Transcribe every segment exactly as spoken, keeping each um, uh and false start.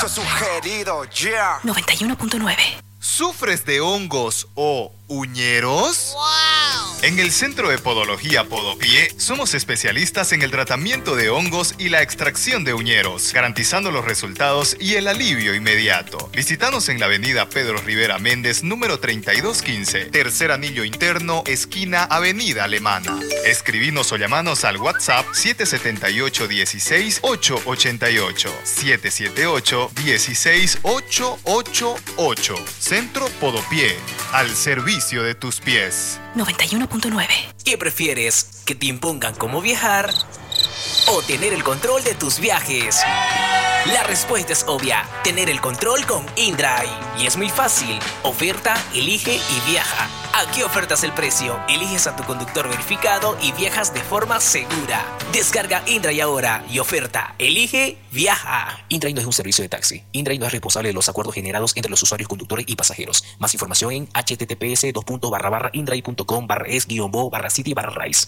Sugerido, yeah. noventa y uno punto nueve. ¿Sufres de hongos o uñeros? ¡Wow! En el Centro de Podología Podopié somos especialistas en el tratamiento de hongos y la extracción de uñeros, garantizando los resultados y el alivio inmediato. Visítanos en la avenida Pedro Rivera Méndez, número treinta y dos quince, tercer anillo interno, esquina Avenida Alemana. Escribinos o llamanos al WhatsApp siete siete ocho, uno seis, ocho ocho ocho, siete siete ocho, uno seis, ocho ocho ocho. Centro Podopié, al servicio de tus pies. noventa y uno punto nueve. ¿Qué prefieres? ¿Que te impongan cómo viajar o tener el control de tus viajes? La respuesta es obvia, tener el control con InDrive. Y es muy fácil, oferta, elige y viaja. Aquí ofertas el precio, eliges a tu conductor verificado y viajas de forma segura. Descarga InDrive ahora y oferta, elige, viaja. InDrive no es un servicio de taxi. InDrive no es responsable de los acuerdos generados entre los usuarios, conductores y pasajeros. Más información en https dos punto barra barra indrive punto com barra es guión bo barra city barra rice.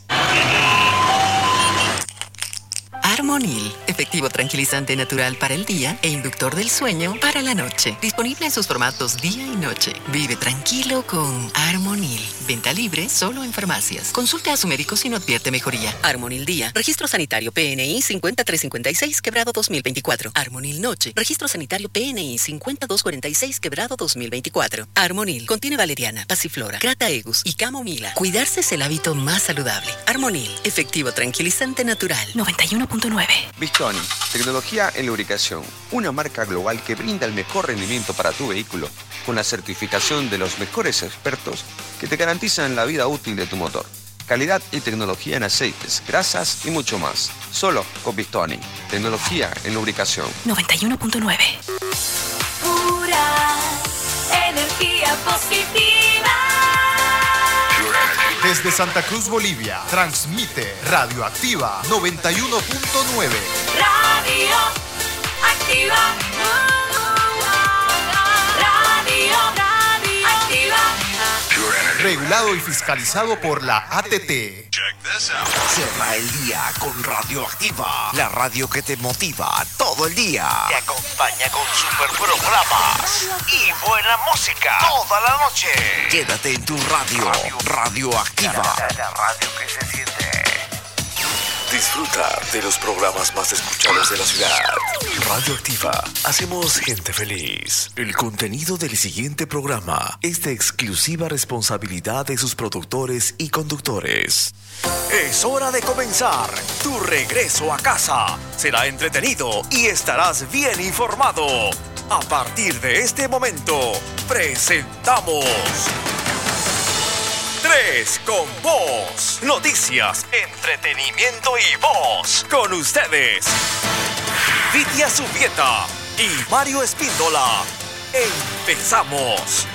Armonil, efectivo tranquilizante natural para el día e inductor del sueño para la noche. Disponible en sus formatos día y noche. Vive tranquilo con Armonil. Venta libre solo en farmacias. Consulte a su médico si no advierte mejoría. Armonil Día. Registro sanitario P N I cinco tres cinco seis quebrado dos mil veinticuatro. Armonil Noche. Registro sanitario P N I cinco dos cuatro seis quebrado dos mil veinticuatro. Armonil contiene valeriana, pasiflora, crataegus y camomila. Cuidarse es el hábito más saludable. Armonil, efectivo tranquilizante natural. noventa y uno punto nueve. Bistoni, tecnología en lubricación. Una marca global que brinda el mejor rendimiento para tu vehículo con la certificación de los mejores expertos que te garantizan la vida útil de tu motor. Calidad y tecnología en aceites, grasas y mucho más. Solo con Bistoni. Tecnología en lubricación. noventa y uno punto nueve. Pura energía positiva. Desde Santa Cruz, Bolivia, transmite Radioactiva noventa y uno punto nueve. Radio Activa. Radio, Radio Activa. Regulado y fiscalizado por la A T T. Cierra el día con Radioactiva, la radio que te motiva todo el día. Te acompaña con super programas y buena música toda la noche. Quédate en tu radio, Radioactiva. La, la radio que se siente. Disfruta de los programas más escuchados de la ciudad. Radioactiva, hacemos gente feliz. El contenido del siguiente programa es de exclusiva responsabilidad de sus productores y conductores. Es hora de comenzar tu regreso a casa. Será entretenido y estarás bien informado. A partir de este momento, presentamos Tres con Voz. Noticias, entretenimiento y voz. Con ustedes, Vitia Subieta y Mario Espíndola. Empezamos.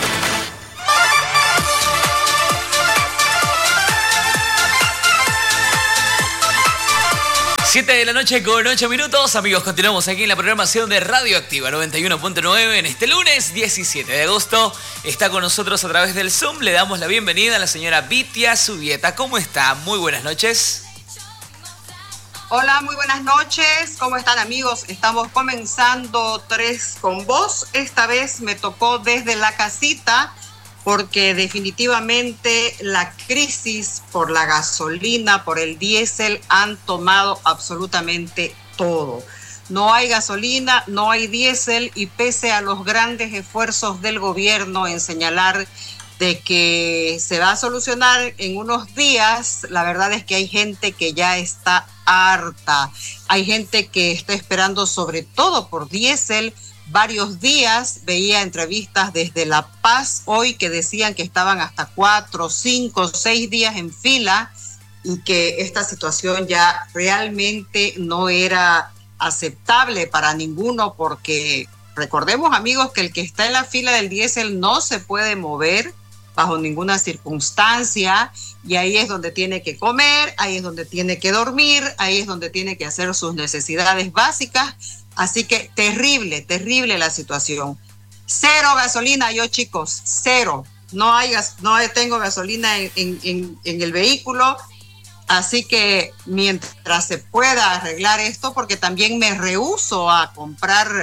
siete de la noche con ocho minutos. Amigos, continuamos aquí en la programación de Radioactiva noventa y uno punto nueve en este lunes diecisiete de agosto. Está con nosotros a través del Zoom. Le damos la bienvenida a la señora Vitia Subieta. ¿Cómo está? Muy buenas noches. Hola, muy buenas noches. ¿Cómo están, amigos? Estamos comenzando Tres con Voz. Esta vez me tocó desde la casita, porque definitivamente la crisis por la gasolina, por el diésel, han tomado absolutamente todo. No hay gasolina, no hay diésel, y pese a los grandes esfuerzos del gobierno en señalar de que se va a solucionar en unos días, la verdad es que hay gente que ya está harta. Hay gente que está esperando, sobre todo por diésel, varios días. Veía entrevistas desde La Paz hoy que decían que estaban hasta cuatro, cinco, seis días en fila y que esta situación ya realmente no era aceptable para ninguno, porque recordemos, amigos, que el que está en la fila del diésel no se puede mover bajo ninguna circunstancia, y ahí es donde tiene que comer, ahí es donde tiene que dormir, ahí es donde tiene que hacer sus necesidades básicas. Así que terrible, terrible la situación. Cero gasolina yo, chicos, cero. No hay gas, no tengo gasolina en, en, en el vehículo. Así que mientras se pueda arreglar esto, porque también me rehúso a comprar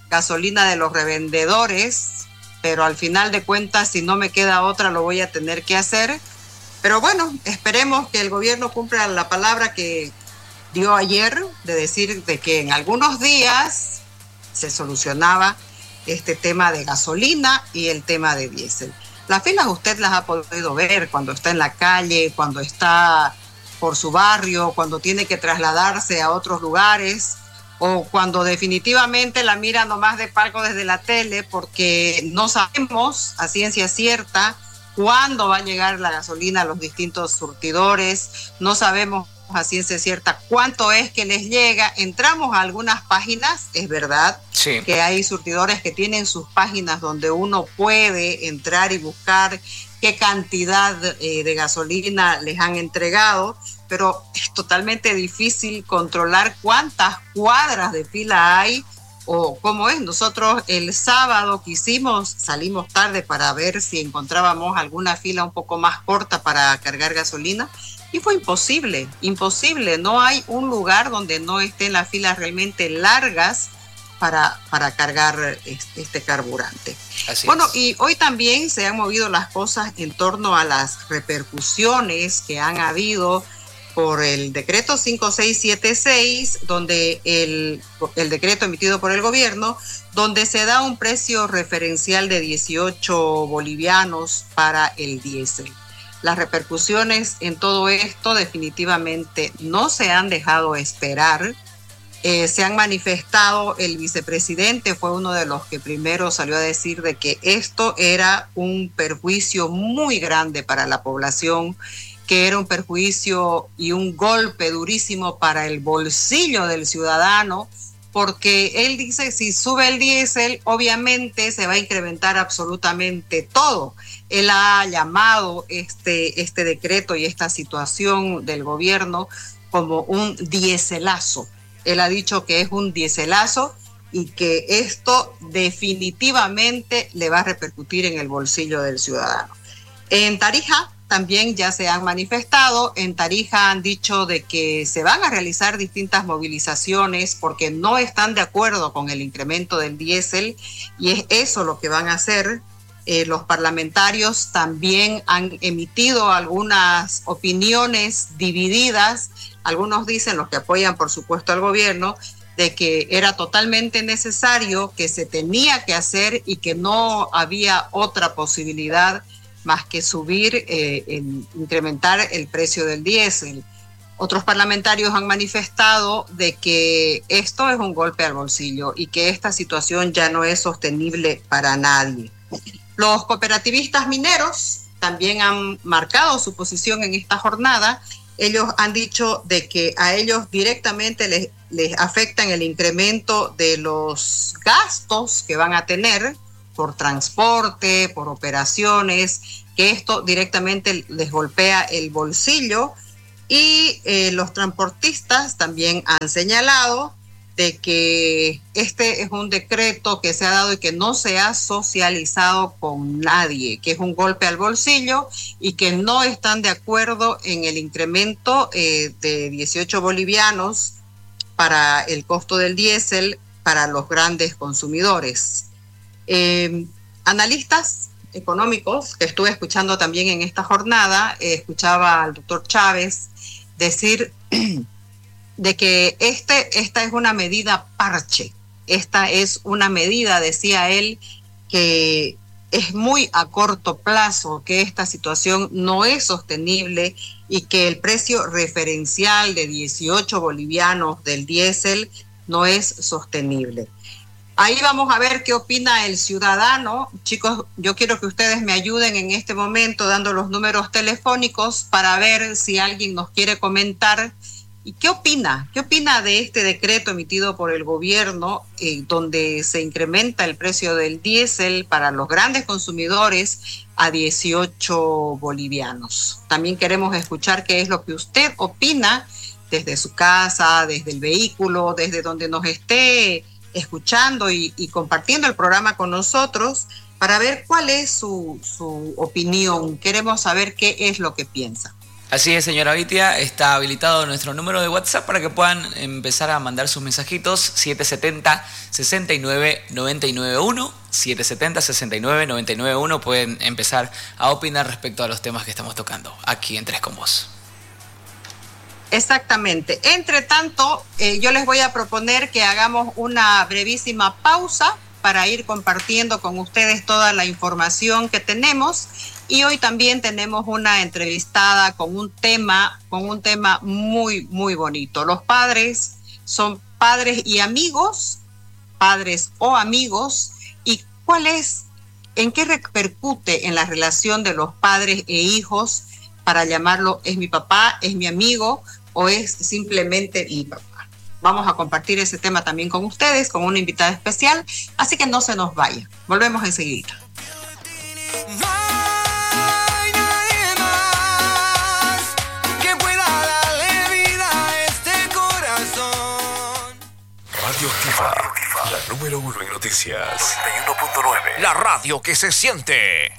gasolina de los revendedores, pero al final de cuentas, si no me queda otra, lo voy a tener que hacer. Pero bueno, esperemos que el gobierno cumpla la palabra que dio ayer de decir de que en algunos días se solucionaba este tema de gasolina y el tema de diésel. Las filas usted las ha podido ver cuando está en la calle, cuando está por su barrio, cuando tiene que trasladarse a otros lugares o cuando definitivamente la mira nomás de palco desde la tele, porque no sabemos a ciencia cierta cuándo va a llegar la gasolina a los distintos surtidores, no sabemos a ciencia cierta cuánto es que les llega. Entramos a algunas páginas, es verdad, sí, que hay surtidores que tienen sus páginas donde uno puede entrar y buscar qué cantidad eh, de gasolina les han entregado, pero es totalmente difícil controlar cuántas cuadras de fila hay o cómo es. Nosotros el sábado quisimos, salimos tarde para ver si encontrábamos alguna fila un poco más corta para cargar gasolina y fue imposible, imposible. No hay un lugar donde no estén las filas realmente largas para, para cargar este, este carburante. Así bueno, es. Y hoy también se han movido las cosas en torno a las repercusiones que han habido por el decreto cinco seis siete seis, donde el, el decreto emitido por el gobierno, donde se da un precio referencial de dieciocho bolivianos para el diésel. Las repercusiones en todo esto definitivamente no se han dejado esperar. Eh, se han manifestado, el vicepresidente fue uno de los que primero salió a decir de que esto era un perjuicio muy grande para la población, que era un perjuicio y un golpe durísimo para el bolsillo del ciudadano, porque él dice si sube el diésel, obviamente se va a incrementar absolutamente todo. Él ha llamado este, este decreto y esta situación del gobierno como un diéselazo. Él ha dicho que es un diéselazo y que esto definitivamente le va a repercutir en el bolsillo del ciudadano. En Tarija también ya se han manifestado. En Tarija han dicho de que se van a realizar distintas movilizaciones porque no están de acuerdo con el incremento del diésel y es eso lo que van a hacer. Eh, los parlamentarios también han emitido algunas opiniones divididas. Algunos dicen, los que apoyan por supuesto al gobierno, de que era totalmente necesario, que se tenía que hacer y que no había otra posibilidad más que subir, eh, el, incrementar el precio del diésel. Otros parlamentarios han manifestado de que esto es un golpe al bolsillo y que esta situación ya no es sostenible para nadie. Los cooperativistas mineros también han marcado su posición en esta jornada. Ellos han dicho de que a ellos directamente les, les afectan el incremento de los gastos que van a tener por transporte, por operaciones, que esto directamente les golpea el bolsillo. Y eh, los transportistas también han señalado de que este es un decreto que se ha dado y que no se ha socializado con nadie, que es un golpe al bolsillo y que no están de acuerdo en el incremento eh, de dieciocho bolivianos para el costo del diésel para los grandes consumidores. Eh, analistas económicos que estuve escuchando también en esta jornada, eh, escuchaba al doctor Chávez decir de que este, esta es una medida parche, esta es una medida, decía él, que es muy a corto plazo, que esta situación no es sostenible y que el precio referencial de dieciocho bolivianos del diésel no es sostenible. Ahí vamos a ver qué opina el ciudadano. Chicos, yo quiero que ustedes me ayuden en este momento dando los números telefónicos para ver si alguien nos quiere comentar. ¿Y qué opina? ¿Qué opina de este decreto emitido por el gobierno eh, donde se incrementa el precio del diésel para los grandes consumidores a dieciocho bolivianos? También queremos escuchar qué es lo que usted opina desde su casa, desde el vehículo, desde donde nos esté escuchando y, y compartiendo el programa con nosotros para ver cuál es su, su opinión. Queremos saber qué es lo que piensa. Así es, señora Vitia, está habilitado nuestro número de WhatsApp para que puedan empezar a mandar sus mensajitos. Siete setenta, sesenta y nueve, noventa y nueve uno, siete setenta, sesenta y nueve, noventa y nueve uno. Pueden empezar a opinar respecto a los temas que estamos tocando aquí en Tres con Vos. Exactamente. Entre tanto, eh, yo les voy a proponer que hagamos una brevísima pausa para ir compartiendo con ustedes toda la información que tenemos. Y hoy también tenemos una entrevistada con un tema, con un tema muy, muy bonito. Los padres son padres y amigos, padres o amigos, y cuál es, en qué repercute en la relación de los padres e hijos para llamarlo es mi papá, es mi amigo o es simplemente mi papá. Vamos a compartir ese tema también con ustedes, con una invitada especial, así que no se nos vaya. Volvemos enseguida. Radio Activa, la número uno en noticias. noventa y uno punto nueve. La radio que se siente.